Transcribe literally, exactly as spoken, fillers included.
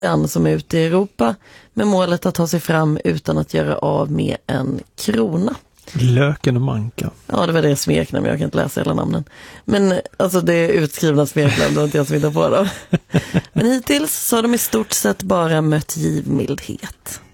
en som är ute i Europa med målet att ta sig fram utan att göra av med en krona. Löken och Manka. Ja, det var det smeknamn, jag kan inte läsa hela namnen. Men alltså det är utskrivna smeknamn, det var inte jag som hittade på dem. Men hittills så har de i stort sett bara mött givmildhet.